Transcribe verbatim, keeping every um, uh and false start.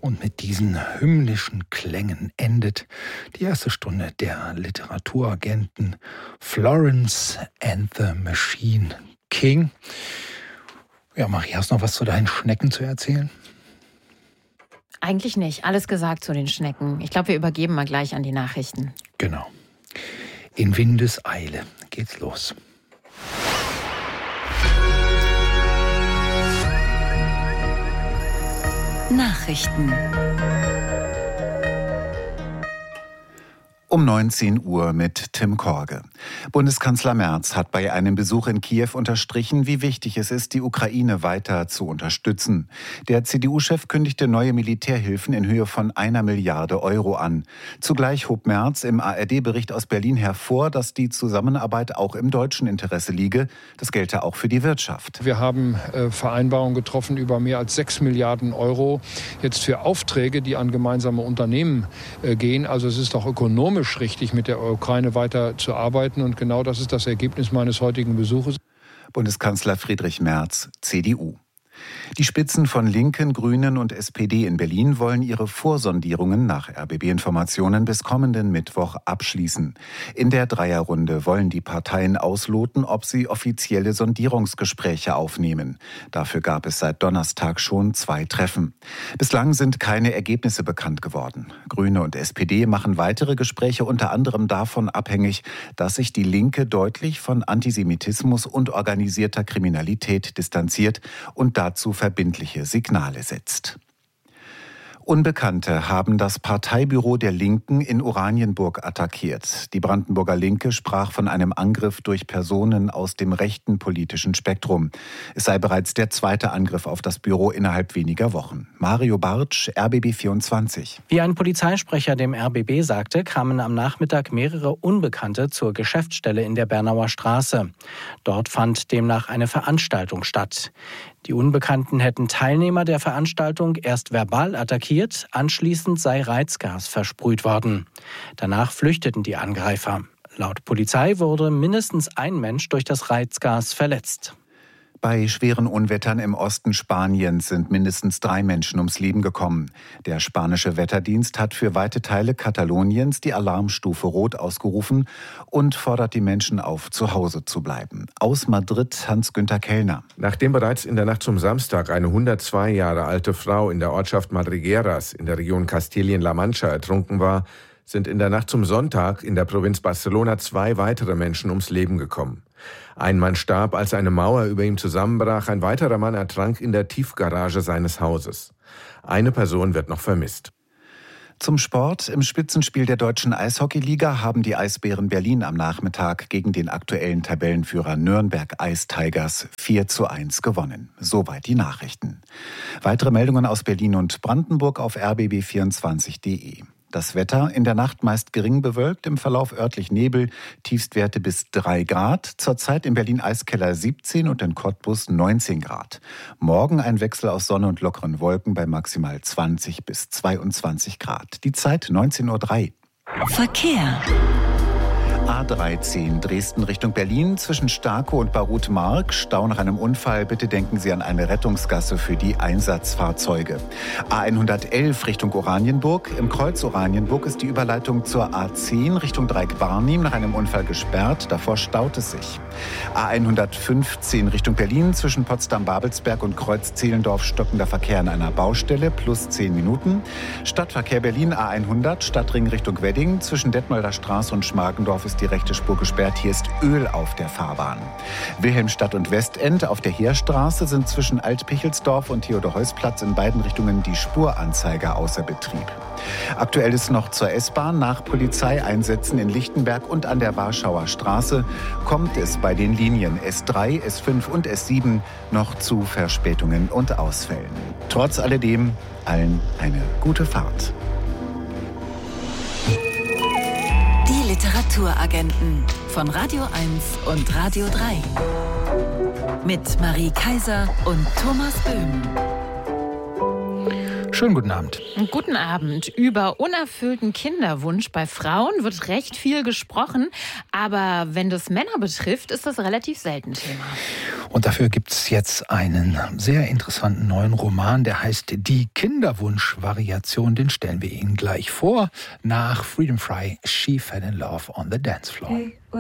Und mit diesen hymnischen Klängen endet die erste Stunde der Literaturagenten Florence and the Machine King. Ja, Marie, hast du noch was zu deinen Schnecken zu erzählen? Eigentlich nicht. Alles gesagt zu den Schnecken. Ich glaube, wir übergeben mal gleich an die Nachrichten. Genau. In Windeseile geht's los. Nachrichten. Um neunzehn Uhr mit Tim Korge. Bundeskanzler Merz hat bei einem Besuch in Kiew unterstrichen, wie wichtig es ist, die Ukraine weiter zu unterstützen. Der C D U-Chef kündigte neue Militärhilfen in Höhe von einer Milliarde Euro an. Zugleich hob Merz im A R D-Bericht aus Berlin hervor, dass die Zusammenarbeit auch im deutschen Interesse liege. Das gelte auch für die Wirtschaft. Wir haben äh, Vereinbarungen getroffen über mehr als sechs Milliarden Euro jetzt für Aufträge, die an gemeinsame Unternehmen äh, gehen. Also es ist auch ökonomisch richtig, mit der Ukraine weiter zu arbeiten. Und genau das ist das Ergebnis meines heutigen Besuches. Bundeskanzler Friedrich Merz, C D U. Die Spitzen von Linken, Grünen und S P D in Berlin wollen ihre Vorsondierungen nach R B B-Informationen bis kommenden Mittwoch abschließen. In der Dreierrunde wollen die Parteien ausloten, ob sie offizielle Sondierungsgespräche aufnehmen. Dafür gab es seit Donnerstag schon zwei Treffen. Bislang sind keine Ergebnisse bekannt geworden. Grüne und S P D machen weitere Gespräche unter anderem davon abhängig, dass sich die Linke deutlich von Antisemitismus und organisierter Kriminalität distanziert und dazu verbindliche Signale setzt. Unbekannte haben das Parteibüro der Linken in Oranienburg attackiert. Die Brandenburger Linke sprach von einem Angriff durch Personen aus dem rechten politischen Spektrum. Es sei bereits der zweite Angriff auf das Büro innerhalb weniger Wochen. Mario Bartsch, R B B vierundzwanzig. Wie ein Polizeisprecher dem R B B sagte, kamen am Nachmittag mehrere Unbekannte zur Geschäftsstelle in der Bernauer Straße. Dort fand demnach eine Veranstaltung statt. Die Unbekannten hätten Teilnehmer der Veranstaltung erst verbal attackiert, anschließend sei Reizgas versprüht worden. Danach flüchteten die Angreifer. Laut Polizei wurde mindestens ein Mensch durch das Reizgas verletzt. Bei schweren Unwettern im Osten Spaniens sind mindestens drei Menschen ums Leben gekommen. Der spanische Wetterdienst hat für weite Teile Kataloniens die Alarmstufe Rot ausgerufen und fordert die Menschen auf, zu Hause zu bleiben. Aus Madrid Hans-Günther Kellner. Nachdem bereits in der Nacht zum Samstag eine hundertzwei Jahre alte Frau in der Ortschaft Madrigueras in der Region Kastilien-La Mancha ertrunken war, sind in der Nacht zum Sonntag in der Provinz Barcelona zwei weitere Menschen ums Leben gekommen. Ein Mann starb, als eine Mauer über ihm zusammenbrach. Ein weiterer Mann ertrank in der Tiefgarage seines Hauses. Eine Person wird noch vermisst. Zum Sport. Im Spitzenspiel der deutschen Eishockeyliga haben die Eisbären Berlin am Nachmittag gegen den aktuellen Tabellenführer Nürnberg Ice Tigers vier zu eins gewonnen. Soweit die Nachrichten. Weitere Meldungen aus Berlin und Brandenburg auf r b b vierundzwanzig punkt d e. Das Wetter in der Nacht meist gering bewölkt, im Verlauf örtlich Nebel, Tiefstwerte bis drei Grad. Zurzeit in Berlin Eiskeller siebzehn und in Cottbus neunzehn Grad. Morgen ein Wechsel aus Sonne und lockeren Wolken bei maximal zwanzig bis zweiundzwanzig Grad. Die Zeit neunzehn Uhr drei. Verkehr. A dreizehn Dresden Richtung Berlin zwischen Starkow und Barut-Mark. Stau nach einem Unfall. Bitte denken Sie an eine Rettungsgasse für die Einsatzfahrzeuge. A hundertelf Richtung Oranienburg. Im Kreuz Oranienburg ist die Überleitung zur A zehn Richtung Dreieck-Barnim nach einem Unfall gesperrt. Davor staut es sich. A hundertfünfzehn Richtung Berlin zwischen Potsdam-Babelsberg und Kreuz Zehlendorf stockender Verkehr an einer Baustelle plus zehn Minuten. Stadtverkehr Berlin A hundert Stadtring Richtung Wedding. Zwischen Detmolder Straße und Schmargendorf ist die rechte Spur gesperrt. Hier ist Öl auf der Fahrbahn. Wilhelmstadt und Westend auf der Heerstraße sind zwischen Alt-Pichelsdorf und Theodor-Heuss-Platz in beiden Richtungen die Spuranzeiger außer Betrieb. Aktuell ist noch zur S-Bahn. Nach Polizeieinsätzen in Lichtenberg und an der Warschauer Straße kommt es bei den Linien S drei, S fünf und S sieben noch zu Verspätungen und Ausfällen. Trotz alledem allen eine gute Fahrt. Die Literaturagenten von Radio eins und Radio drei. Mit Marie Kaiser und Thomas Böhm. Schönen guten Abend. Guten Abend. Über unerfüllten Kinderwunsch bei Frauen wird recht viel gesprochen, aber wenn das Männer betrifft, ist das relativ selten Thema. Und dafür gibt es jetzt einen sehr interessanten neuen Roman, der heißt Die Kinderwunsch-Variation. Den stellen wir Ihnen gleich vor, nach Freedom Fry, She Fell in Love on the Dance Floor.